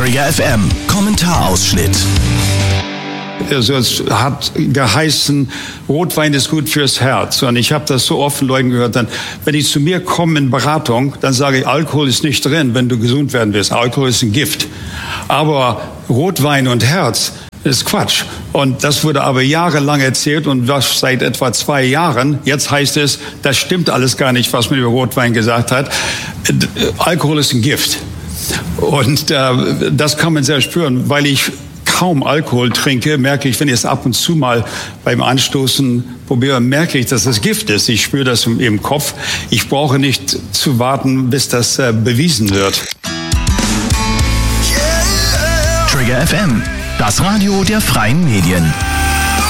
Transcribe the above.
Trigger FM Kommentarausschnitt. Also es hat geheißen, Rotwein ist gut fürs Herz. Und ich habe das so oft von Leuten gehört, dann, wenn die zu mir kommen in Beratung, dann sage ich, Alkohol ist nicht drin, wenn du gesund werden willst. Alkohol ist ein Gift. Aber Rotwein und Herz ist Quatsch. Und das wurde aber jahrelang erzählt und das seit etwa 2 Jahren. Jetzt heißt es, das stimmt alles gar nicht, was man über Rotwein gesagt hat. Alkohol ist ein Gift. Und das kann man sehr spüren, weil ich kaum Alkohol trinke, merke ich, wenn ich es ab und zu mal beim Anstoßen probiere, merke ich, dass es Gift ist. Ich spüre das im Kopf. Ich brauche nicht zu warten, bis das bewiesen wird. Trigger FM, das Radio der freien Medien.